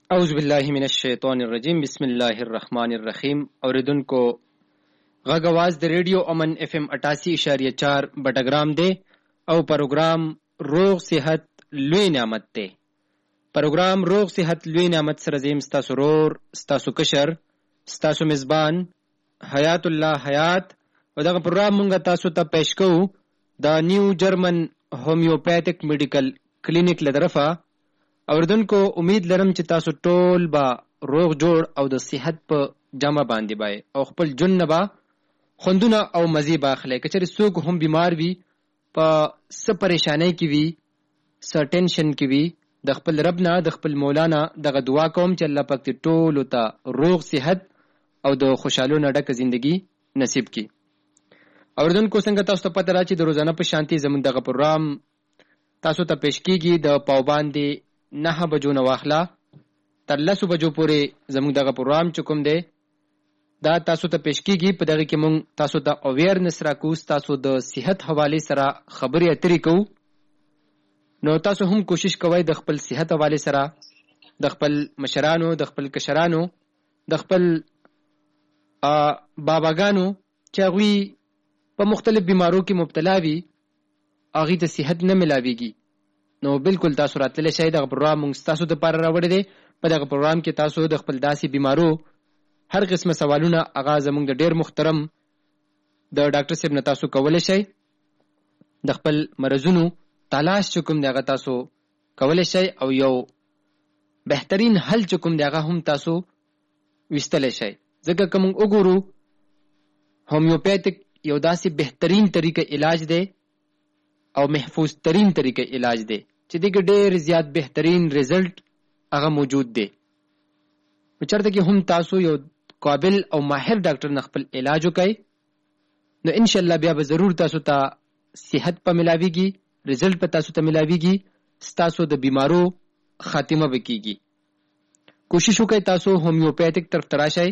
اعوذ باللہ من الشیطان الرجیم بسم اللہ الرحمن الرحیم. اوریدونکو غږ आवाज د ریډیو امن اف ام 88.4 بټګرام دی او پروګرام روغ صحت لوی نعمت دی. پروګرام روغ صحت لوی نعمت سره زم ستاسو رور ستاسو کشر ستاسو میزبان حیات الله حیات او دا پروګرام مونږ تاسو ته پېښ کوو د نیو جرمن هومیوپیتھک میډیکل کلینیک لدرفه. اوردونکو امید لرم چې تاسو ټول با روغ جوړ او د صحت په جامه باندې بای او خپل جن با خوندونه او مزي باخله. کچره څوک هم بیمار وي په څه پریشانای کې وي څه ټینشن کې وي د خپل رب نه د خپل مولانا دغه دعا کوم چې الله پاک دې ټول ته روغ صحت او د خوشاله ډکه ژوندۍ نصیب کړي. اوردونکو څنګه تاسو ته پته راځي د روزانه په شانتي زموږ دغه پروګرام تاسو ته پېښ کیږي د پاوباندې 9 بجو نه واخلا تر 10 بجو پورې زموږ دغه پروګرام چکم دی دا تاسو ته پېښ کیږي. په دغه کې مونږ تاسو ته اویرنس راکو تاسو د صحت حواله سره خبرې اترې کوو. نو تاسو هم کوشش کوئ د خپل صحت حواله سره د خپل مشرانو د خپل کشرانو د خپل باباګانو چې هغوی په مختلف بیمارو کې مبتلا وي هغوی ته صحت نه ملاویږي. نو بالکل تاسو راتللی شئ. دغه پروګرام موږ تاسو دپاره راوړی دی. په دغه پروګرام کې تاسو د خپل داسې بیمارو هر قسمه سوالونه هغه زموږ د ډېر محترم د ډاکټر صاحب نه تاسو کولی شئ. د خپل مرضونو تلاش چې کوم دی هغه تاسو کولی شئ او یو بهترین حل چې کوم دی هغه هم تاسو ویستلی شئ. ځکه که موږ وګورو هومیوپیتھک یو داسې بهترین طریقه علاج دی او محفوظ ترین طریقه علاج دی چې دغه ډېر زیات بهترین رزلټ هغه موجود دی. چرته کې هم تاسو یو قابل او ماهر ډاکټر نه خپل علاج وکړئ نو ان شاء الله بیا به ضرور تاسو ته صحت په ملاويږي رزلټ په تاسو ته ملاويږي تاسو د بیمارو خاتمه وکړي. کوشش وکړئ تاسو هومیوپیتھک طرف تراشئ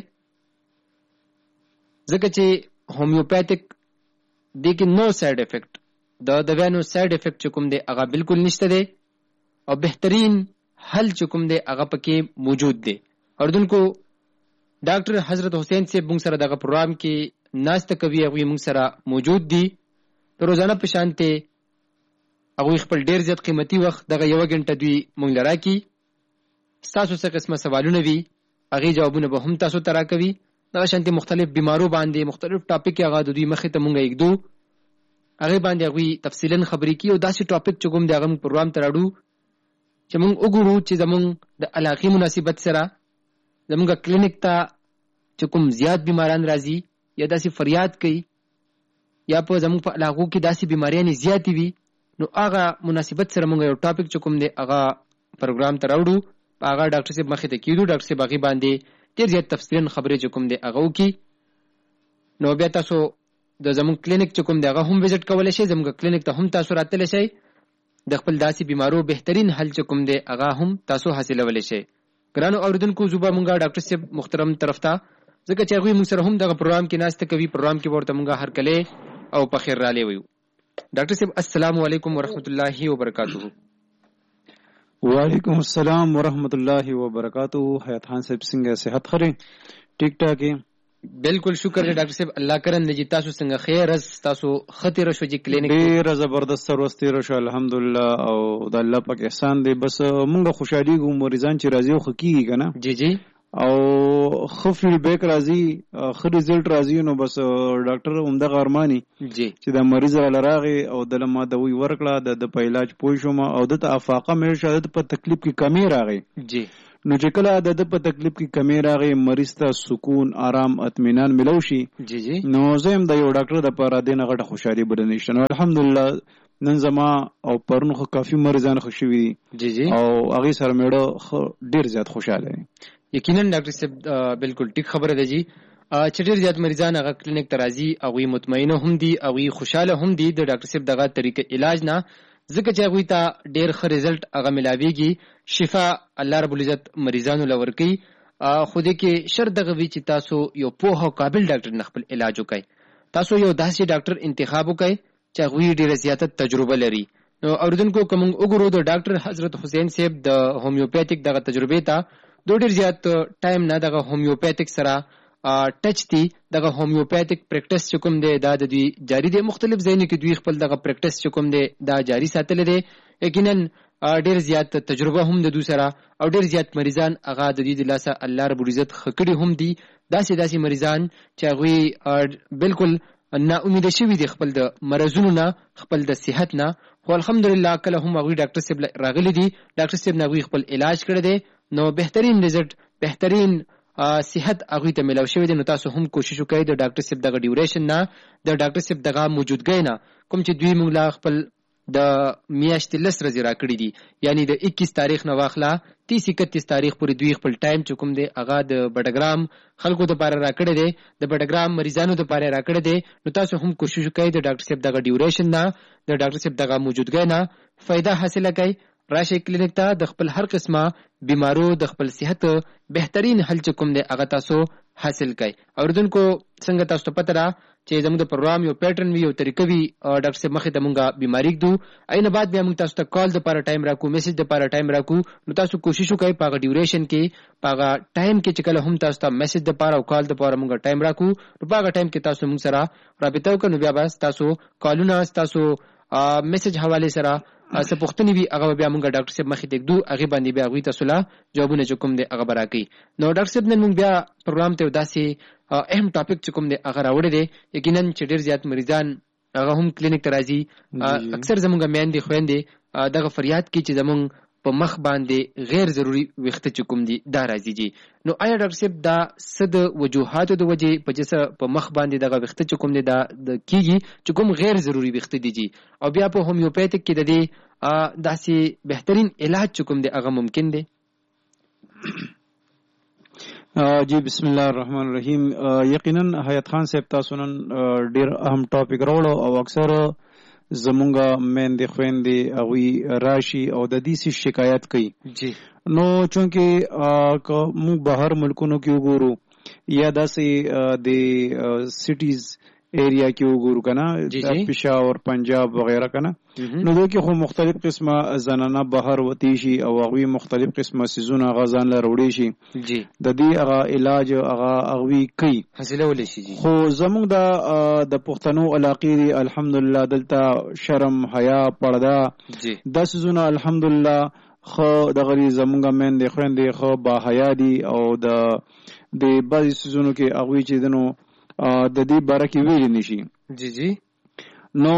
ځکه چې هومیوپیتھک دغه نو سایډ افیکټ د دوانو سایډ افیکټ چې کوم دی هغه بالکل نشته دی او بهترین حل چې کوم دی هغه پکې موجود دی. اردوونکو ډاکټر حضرت حسین صاحب موږ سره دغه پروګرام کې ناسته کوي هغوی موږ سره موجود دي. د روزانه په شانتې هغوی خپل ډېر زیات قیمتي وخت دغه 1 غنټه دوی موږ له راکړي. ستاسو څه قسمه سوالونه وي هغې جوابونه به هم تاسو ته راکوي. دغه شانتې مختلف بیمارو باندې مختلف ټاپک هغه د دوی مخې ته موږ ایږدو هغه باندې هغوی تفصیلا خبرې کوي او داسې ټاپک چې کوم دی هغه موږ پروګرام ته راوړو چې موږ وګورو چې زموږ د علاقې مناسبت سره زموږ کلینیک ته چې کوم زیات بیماران راځي یا داسې فریاد کوي یا په زموږ په علاقو کې داسې بیماریانې زیاتې وي نو هغه مناسبت سره موږ یو ټاپک چې کوم دی هغه پروګرام ته راوړو. په هغه ډاکټر صاحب مخې ته کېږدو. ډاکټر صاحب هغې باندې ډېر زیات تفصیلا خبرې چې کوم دی هغه وکړي. نو بیا تاسو د زموږ کلینیک چې کوم دی هغه هم وزټ کولی شئ. زموږ کلینیک ته هم تاسو راتلی شئ. د خپل داسې بیمارو بهترین حل چې کوم دی هغه هم تاسو حاصلولی شئ. ګرانو اوریدونکو زه به مونږ ډاکټر صاحب محترم طرف ته ځکه چې هغوی مونږ سره هم دغه پروګرام کې ناسته کوي. پروګرام کې به ورته مونږ هرکلی او په خیر رالی ویو. ډاکټر صاحب السلام علیکم ورحمت الله وبرکاتہ. وعلیکم السلام ورحمت الله وبرکاتہ. حیات خان صاحب څنګه صحت خره ټیک ټاک یې؟ بالکل شکر دی ډاکټر صاحب الله کرن دی. تاسو څنګه خیر از تاسو خطر شو چې کلینیک ډیر زبردست سروستي راشو الحمدلله او د الله پاک احسان دی. بس مونږ خوشحالي ګو مریضان چې راځي خو کیږي کنه جی جی او خو فیډبیک راځي خو رزلټ راځي نو بس ډاکټر عمده ارمانی جی چې د مریض راغی او د لمه دوی ورکړه د په علاج پوه شوم او د افاقه مې شاده په تکلیف کې کمی راغی. جی نو چې کله د په تکلیف کې کمی راغی مریض ته سکون آرام اطمینان ملو شي جی جی نو زم د یو ډاکټر د پاره دینه غټه خوشحالي بلنه شنو الحمدلله نن زما او پرون خو کافي مریضان خوشوي جی جی او هغه سره میړه ډیر زیات خوشاله. یقینا ډاکټر صاحب بالکل ټیک خبره ده جی چې ډیر زیات مریضان هغه کلینیک ته راځي هغوی مطمئنه هم دي هغوی خوشاله هم دي د ډاکټر صاحب دغه طریقه علاج نه ځکه چې هغوی ته ډیر ښه رزلټ هغه ملاویږي. شفا الله رب العزت مریضانو له ورکوي. خو دې کې شرط دغه وي چې تاسو یو پوه او قابل ډاکټر نه خپل علاج وکړئ. تاسو یو داسې ډاکټر انتخاب وکړئ چې هغوی ډیره زیاته تجربه لري. نو اوریدونکو که موږ وګورو د ډاکټر حضرت حسین صاحب د هومیوپیتھک دغه تجربې ته دو ډیر زیات ټایم نه دغه هومیوپیتیک سره ټچ دي. دغه هومیوپیتیک پریکټس چې کوم دی دا د دوی جاری دی. مختلف ځایونو کې دوی خپل دغه پریکټس چې کوم دی دا جاری ساتلی دی. یقینا ډیر زیات تجربه هم د دوی سره او ډیر زیات مریضان هغه د دې د لاسه الله رب العزت خکړي هم دي. داسې مریضان چې هغوی بالکل نا امیده شوي دي خپل د مرضونو نه، خپل د صحت نه، خو الحمدلله کله هم هغوی ډاکټر صاحب راغلي دي، ډاکټر صاحب نه هغوی خپل علاج کړی دی، نو بهترین رزلټ، بهترین صحت هغوی ته ملاو شوی دی. نو تاسو هم کوشش وکړئ د ډاکټر صاحب دغه ډیوریشن نه، د ډاکټر صاحب دغه موجودګۍ نه، کوم چې دوی موږ لا خپل د میاشتې 10 ورځې راکړي دي، یعنی د 21 تاریخ نه واخله 30-31 تاریخ پورې دوی خپل ټایم چې کوم دی هغه د بډګرام خلکو دپاره راکړی دی، د بډګرام مریضانو دپاره راکړی دی. نو تاسو هم کوشش وکړئ د ډاکټر صاحب دغه ډیوریشن نه، د ډاکټر صاحب دغه موجودګۍ نه فایده حاصله کړئ. راشئ کلینیک ته، د خپل هر قسمه بیمارو د خپل صحت بهترین حل چې کوم دی هغه تاسو حاصل کړئ. اوریدونکو څنګه تاسو ته پته ده چې زموږ د پروګرام یو پیټرن وي، یو طریقه وي، ډاکټر صاحب مخې ته مونږ بیماری ږدو، اینه بعد بیا مونږ تاسو ته کال دپاره ټایم راکو، میسج دپاره ټایم راکو. نو تاسو کوشش وکړئ په هغه ډیوریشن کې، په هغه ټایم کې چې کله هم تاسو ته میسج دپاره او کال دپاره مونږ ټایم راکو، نو په هغه ټایم کې تاسو مونږ سره رابطه وکړئ. نو بیا به تاسو کالونه تاسو میسج حواله سره څه پوښتنې وي هغه بیا مونږ ډاکټر صاحب مخې ته ږدو، هغې باندې بیا هغوی تاسو له جوابونه چې کوم دی هغه به راکوي. نو ډاکټر صاحب نن مونږ بیا پروګرام ته یو داسې اهم ټاپک چې کوم دی هغه راوړی دی. یقینا چې ډېر زیات مریضان هغه هم کلینیک ته راځي، اکثر زمونږ میندې خویندې دغه فریاد کوي چې زمونږ په مخ باندې غیر ضروري ویښته چې کوم دي دا راځي جي. نو آیا ډاکټر صاحب دا څه د وجوهاتو د وجې په جسه په مخ باندې دغه ویښته چې کوم دي دا کیږي چې کوم غیر ضروري ویښته دي جي، او بیا په هومیوپیتیک کې د دې داسې بهترین علاج چې کوم دی هغه ممکن دی؟ جی بسم الله الرحمن الرحیم. یقینا حیات خان صاحب تاسو نن ډیر اهم ټاپک راوړو او اکثر زمونږه میندې خویندې هغوی راشي او د دې شکایت کوي. جی نو چونکې که موږ بهر ملکونو کې وګورو یا داسې د سټیز ایریا کې وګورو کنه، پېښور، پنجاب وغیرہ کنه، نو دوی کې خو مختلف قسمه زنانه بهر وتی شي او هغوی مختلف قسمه سیزونه هغه ځان له راوړي شي، جی د دې هغه علاج هغه هغوی کوي حاصلولی شي. جی خو زموږ د پښتنو علاقې دی الحمدلله دلته شرم، حیا، پرده دا سیزونه الحمدلله خو دغه زموږه میندې خویندې خو با حیا دي او د بعضې سیزونو کې هغوی چې دنو د دې باره کې ویلی نشي. جی جی نو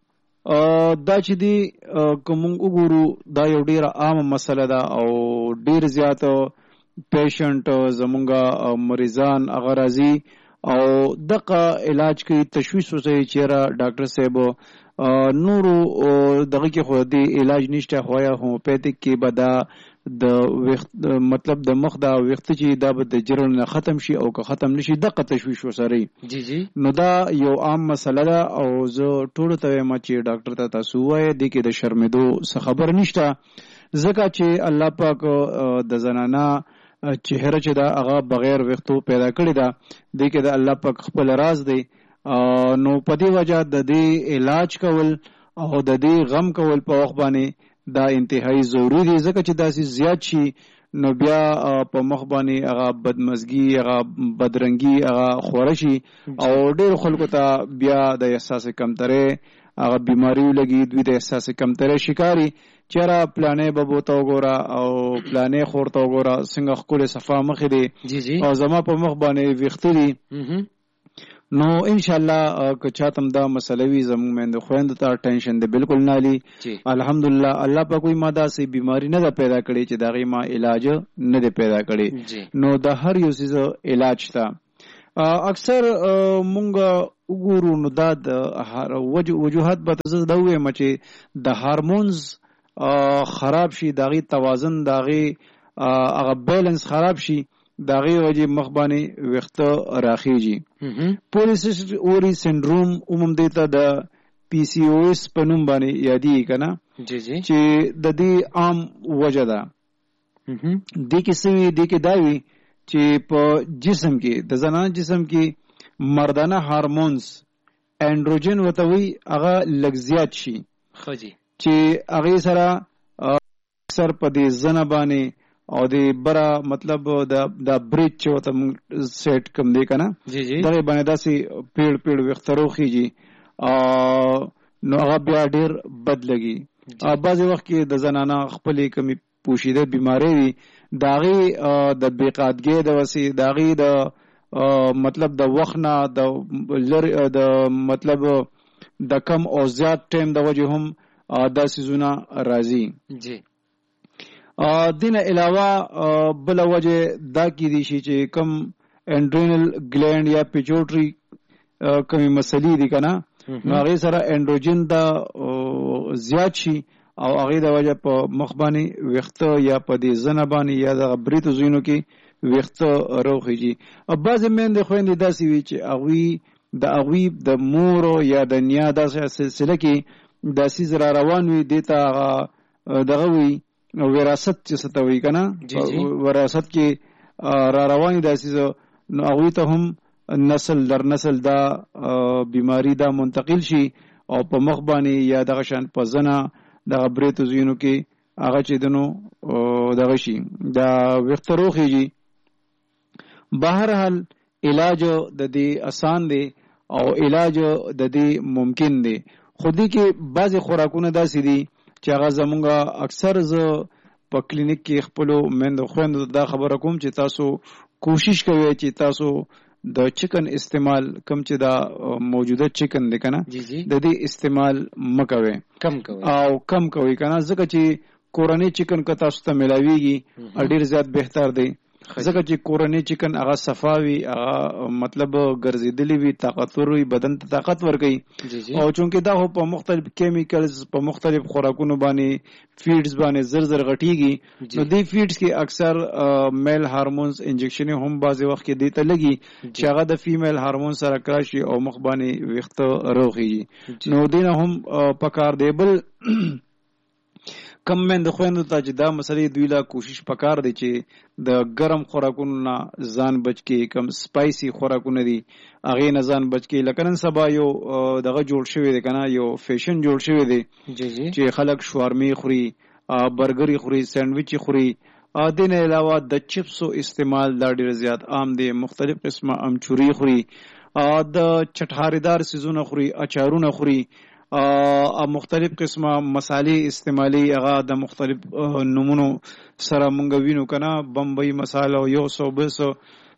دا چې دی که مونږ وګورو دا یو ډیره عامه مسله ده او ډیر زیات پیشنټ زمونږه مریضان هغه راځي او دغه علاج کوي، تشویش وسوي چیرې ډاکټر صاحب نورو دغه کې خو دې علاج نشته، خو یا هومیوپیتیک کې به دا د مطلب د مخ دا ویښته چې دا به د جرن نه ختم شي او که ختم نشي دغه تشویش وسري. جی جی نو دا یو عام مسله ده او زه ټولو ته وایم چې ډاکټر ته تاسو وایئ دې کې د شرمېدو څه خبر نشته، ځکه چې الله پاک د زنانه چهره چې دا هغه بغیر ویښتو پیدا کړې ده، دې کې د الله پاک خپل راز دی. نو په دې وجه د دې علاج کول او د دې غم کول په وخت باندې دا انتهایی ضروری دی، ځکه چې داسې زیات شي نو بیا په مخ باندې هغه بدمزګي، هغه بدرنګي هغه خوره شي او ډېر خلکو ته بیا د احساس کمترۍ هغه بیماری لګي، دوی د احساس کمترۍ شکاري. چېرې پلانې ببو ته وګوره او پلانې خور ته وګوره څنګه ښکلې صفا مخې دی او زما په مخ باندې ویښته دي. نو انشاءالله که چاته دا مسله وي زموږ میندو خویندو ته ټینشن دی بالکل نه لي. الحمدلله الله پاک کوئی ما داسې بیماری نه ده پیدا کړې چې د هغې ما علاج نه دی پیدا کړی. نو د هر یو څیز علاج ته اکثر مونږ وګورو نو دا د وجوهات به زه دا ووایم چې د هارمونز خراب شي، د هغې توازن، د هغې هغه بیلنس خراب شي، د هغې وجې مخ باندې ویښته راخیږي. پولیسیسټ اوري سنډروم عموم دې ته د PCOS په نوم باندې یادېږي که نه، چې د دې عام وجه ده. دې کې څه وي؟ دې کې دا وي چې په جسم کې د زنانه جسم کې مردانه هارمونز انډروجن ورته وایي هغه لږ زیات شي، چې هغې سره اکثر په دې زنه باندې او د بره مطلب د بریج چې وته سیټ کم دی کنه جی جی دغه باندې داسې پیړ وخترو خيږي نو هغه بیا ډیر بد لګي. بعضې وخت کې د زنانه خپلې کمی پوشیده بیماری وي داغي د بېقادګۍ د وسې داغي د مطلب د وخت نه د مطلب د کم او زیات ټیم د وجه هم دا سيزونه راځي. جی دینه علاوه بل وجه دا کې دي چې کم انډرینل ګلینډ یا پیچوټري کمی مسلې دي کنه نو هغه سره انډروجن دا زیات شي او هغه د وجه په مخ باندې وخته یا په دې زنه باندې یا د بریتو زینو کې وخته روخیږي. او بعضې میندې خویندې داسې وي چې هغوی د مور یا د نیا داسې سلسله کې داسې را روان وي دې ته دغه وي وراثت چې څه ته وایي که نه وراثت کې را روان وي داسې نو هغوی ته هم نسل در نسل دا بیماری دا منتقل شي او په مخ باندې یا دغه شان په زنه دغه بریتو زینو کې هغه چې دنو دغه شي دا وخته روخیږي. بهرحال علاج د دې آسان دی او علاج د دې ممکن دی خو دې کې بعضې خوراکونه داسې دي چې هغه زمونږ اکثر زه په کلینیک کې خپلو میندو خویندو دا خبره کوم چې تاسو کوشش کوئ چې تاسو د چکن استعمال کم چې دا موجوده چکن دی کنه د دې استعمال مکوي کم کوي کنه ځکه چې کورنۍ چکن که تاسو ته ملاویږي ډیر زیات بهتر دی ځکه چې کورنۍ چکن هغه صفاوي هغه مطلب ګرځېدلی وي طاقتور وي بدن ته طاقت ورکوي او چونکې دا خو په مختلف کیمیکلز په مختلف خوراکونو باندې فیډز باندې زر غټیږي نو دې فیډز کې اکثر میل هارمونز انجکشن هم بعضې وخت کې دی ته لګي چې هغه د فیمیل هارمون سره کراشي او مخ باندې ویښته روغیږي نو دې نه هم پکار دی. بل کم میندو خویندو ته چې دا مسلې دوی لا کوشش پکار دی چې د ګرم خوراکونو نه ځان بچ کې کم سپایسي خوراکونه دي هغې نه ځان بچ کې لکه نن سبا یو دغه جوړ شوی دی که نه یو فیشن جوړ شوی دی چې خلک شوارمې خوري برګرې خوري سینډوچې خوري دې نه علاوه د چپسو استعمال دا ډېر زیات عام دی مختلف قسمه امچوري خوري د چټهاریدار سیزونه خوري اچارونه خوري مختلف قسمه مسالې استعمالي هغه د مختلف نمونو سره مونږ وینو کنه بمبئی مساله یو سو بسو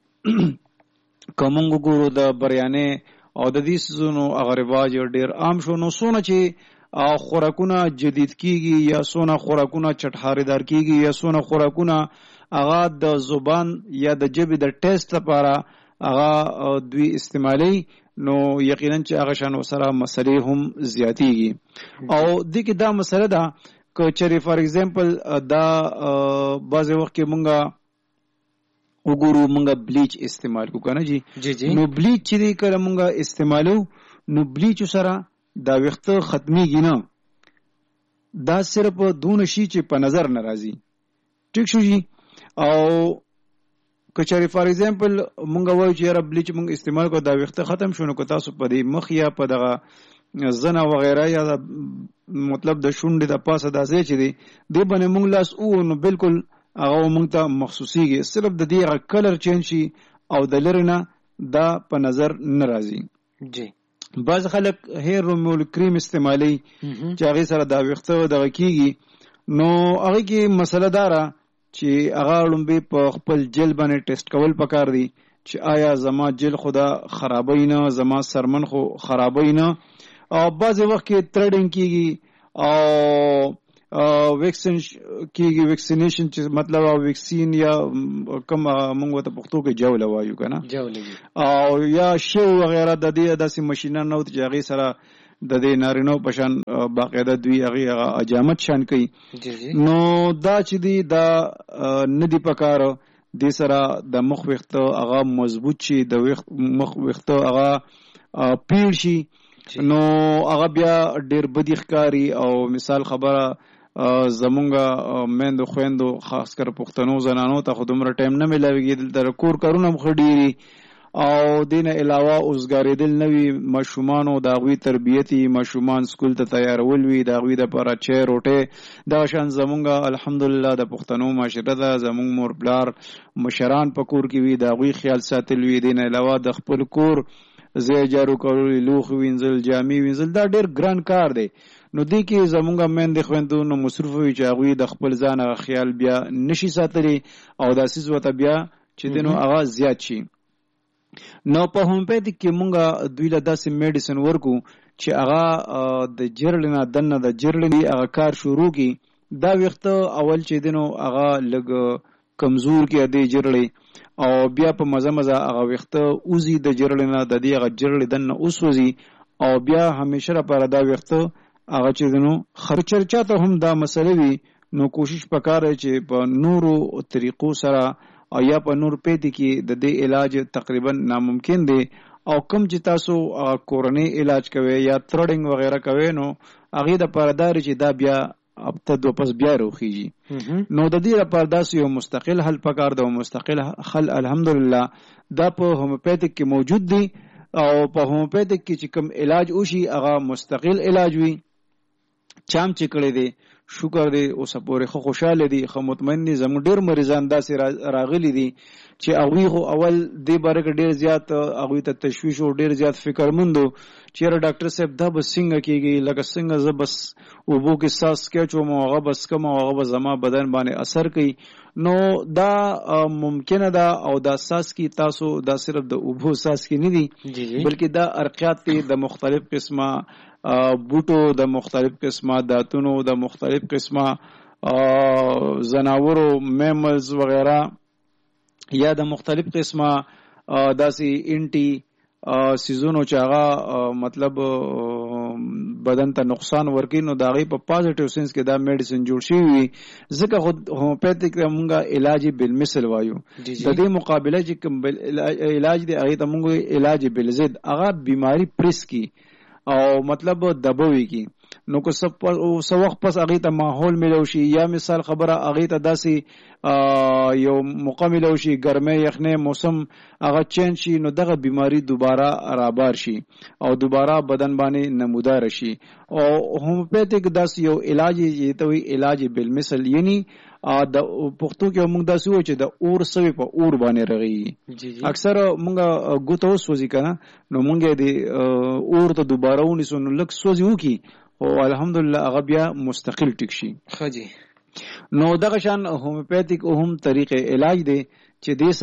کومنګ ګورو د بریانې او د دې سيزونو هغه رواج ډیر عام شو نو سونه چې خوراکونه جدید کیږي یا سونه خوراکونه چټهاریدار کیږي یا سونه خوراکونه هغه د زبان یا د جبې د ټیسټ لپاره هغه دوی استعمالي نو یقینا چې هغه شانو سره مسلې هم زیاتیږي او دې کې دا مسله ده که چېرې فار ایگزامپل دا بعضې وخت کې مونږ وګورو مونږ بلیچ استعمال کو کنه جی نو بلیچ چې دی کله مونږ استعمالو نو بلیچ سره دا وخت ختميږي نه دا صرف دون شي چې په نظر ناراضي ټیک شو جی او کچاري فار ایگزامپل مونږ وایو چې یاره بلیچ مونږ استعمال کو دا وخت ختم شونه کو تاسو په دې مخ یا په دغه زنه وغیرہ یا مطلب د شونډې د پاسه دا ځای چې دی دې باندې مونږ لاس او نو بالکل هغه مونږ ته مخصوصيږي صرف د دې کلر چینج شي او د لرنه دا په نظر ناراضي جی. بعض خلک هیر ریمول کریم استعمالي چې هغه سره دا وخت دغه کیږي نو هغه کې مسله دارا چې هغه لومبي په خپل جل باندې ټیسټ کول پکار دي چې آیا زما جل خدا خرابوي نه زما سرمن خو خرابوي نه او بعضې وخت کې ترډینګ کیږي او ویکسینیشن چې مطلب ویکسین یا کوم موږ ته پښتو کې جوله وایو کنه او یا شو وغیرہ د دې داسې ماشینان نو چې هغه سره د دې نارینو پشان باقاعده دوی هغه اجامت شان کوي نو دا چې دی دا ندی پکار د سره د مخ وخت هغه مضبوط شي د مخ وخت هغه پیړ شي نو هغه بیا ډیر بدی ښکاری او مثال خبره زمونږ میندو خویندو خاص کر پښتنو زنانو ته خو دومره ټایم نه ملاویږي دلته کور کارونه مخ ډیری او دین علاوه اوسګاریدل نوی ماشومان او داغوی تربیتی ماشومان سکول ته تیارول وی داغوی د پاره چه روټه دا شان زمونږه الحمدلله د پښتنو معاشره ده زمونږ مور بلار مشران په کور کې وی داغوی خیال ساتل وی دین علاوه د خپل کور زی جارو کول لوخ وینځل جامې وینځل دا ډیر ګران کار دی نو دی کې زمونږه مېندې خويندو نو مصروف وي چې هغوی د خپل ځان خیال بیا نشي ساتلی او دا سیز وته بیا چې دینو هغه زیات شي نو په هومپیتیک کې مونږه دوی له داسې میډیسن ورکو چې هغه د جرلنا دنه د جرلنی هغه کار شروع کی دا وخت اول چې دینو هغه لګ کمزور کې دی جرلې او بیا په مزه مزه هغه وخت اوزي د جرلنا د دې هغه جرلې دنه اوسوزي او بیا همیشه لپاره دا وخت هغه چې دینو خرچرچا ته هم دا مسله وي نو کوشش وکړئ چې په نورو طریقو سره او یا په نور پېتی کې د دې علاج تقریبا ناممکن دی او کوم چې تاسو کورنۍ علاج کوي یا تھرډینګ وغیرہ کوي نو هغه د پردار چې دا بیا اب ته دوپس بیا روخیږي نو د دې لپاره داس یو مستقل حل پکار دی مستقل حل الحمدلله دا په هوموپیتیک کې موجود دی او په هوموپیتیک کې چې کوم علاج وشي هغه مستقل علاج وي چام چې کړی دی شکر دی اوس پورې خو خوشاله دي خو مطمئن دي زموږ ډیر مریضان داسې راغلي دي چې هغوی خو اول دې باره کې ډیر زیات هغوی ته تشویش او ډیر زیات فکرمند چیرې ډاکټر صاحب دا به څنګه کېږي لکه څنګه زه بس اوبو کې ساس کېچوم هغه بس کوم هغه به زما بدن باندې اثر کوي نو دا ممکنه ده او دا ساس کې تاسو دا صرف د اوبو ساس کې نه دي بلکې دا ارقیات دي د مختلف قسمه بوټو د مختلف قسمه داتونو د مختلف قسمه زناورو میملز وغیرہ یا د مختلف قسمه داسي انټي سيزونو چې هغه مطلب بدن ته نقصان ورکړي نو دا غي په پازټیو سنس کې دا میډیسن جوړ شي وي ځکه خود هوموپیتیک موږ علاج بالمثل وایو د دې مقابله چې کوم علاج دی هغه ته موږ علاج بالضد هغه بیماری پریس کی او مطلب دبوي کی نو کو سب وخت پس هغه ته ماحول ملو شي یا مثال خبره هغه ته داسي یو مقامل شي ګرمه یخنه موسم هغه چینج شي نو دغه بیماری دوباره رابار شي او دوباره بدن باندې نمودار شي او هوموپیتیک داسي یو علاج یې ته وی علاج بالمثل یعنی د پښتو کې موږ داسې و چې د اور سوي په اور باندې رغي اکثر موږ ګوتو سوزي کنه نو موږ دې اور ته دوباره ونیسو نو لک سوزي وکي او الحمدلله هغه بیا مستقل ټیک شي خجی نو دغه شان هوموپیتیک هم طریقې علاج دی چې دې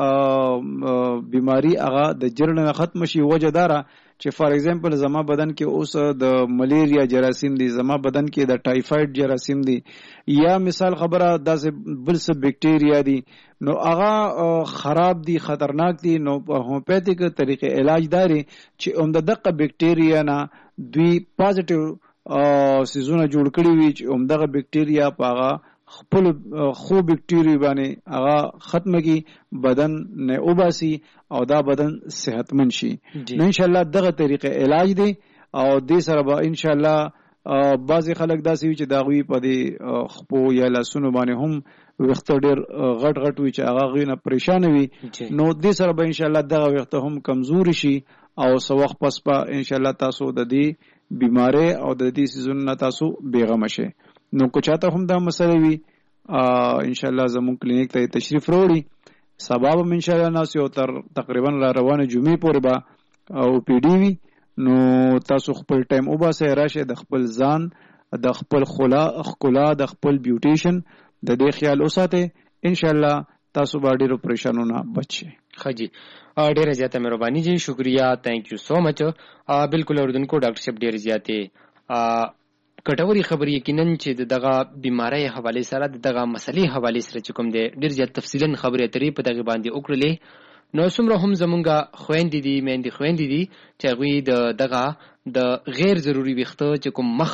سره بیماری هغه د جرړ ختم شي وجه دارا چې فار ایگزامپل زما بدن کې اوس د ملیریا جراثیم دي زما بدن کې د ټایفاید جراثیم دي یا مثال خبره داسې بل څه بیکټیریا دي نو هغه خراب دي خطرناک دي نو په هوموپیتیک طریقې علاج داري چې اومده دغه بیکټیریا نه دوی پازټیو سيزونه جوړ کړی وي چې اومدغه بیکټیریا په هغه خپل خو بیکټیریا باندې هغه ختم کی بدن نه وباسي او دا بدن صحتمند شي نو ان شاء الله دغه طریقې علاج دی او دې سره به ان شاء الله بعضی خلک داسې وي چې دا غوي په دې خپو یا لاسونو باندې هم وخت ډیر غټ غټ وي چې هغه غوینه پریشان وي نو دې سره به ان شاء الله دغه وخت هم کمزوري شي او سو وخت پس په ان شاء الله تاسو د دې بیماری او د دې سيزونو تاسو بیغمه شئ نو کو چاته هم دا مسله وي ان شاء الله زمون کلینیک ته تشریف وروړي سبب ان شاء الله ناس یو تر تقریبا را روانه جمعې پورې به او پی ډی وي نو تاسو خپل ټایم او باسه راشه د خپل ځان د خپل خلا د خپل بیوټیشن د دې خیال اوساته ان شاء الله تاسو باندې ډیرو پریشانونه بچي خجی ډیره زیاته مهرباني جی شکریا تھینک یو سو مچ بالکل اوردونکو ډاکټر صاحب ډیره زیاته کټوري خبرې یقینا چې دغه بیماری حواله سره دغه مسلې حواله سره کوم دی ډیر زیات تفصیلا خبرې اترې په دغه باندې وکړلې نو څومره هم زمونږه خويندې دي مېندې خويندې دي چې غوي دغه د غیر ضروري وخت چې کوم مخ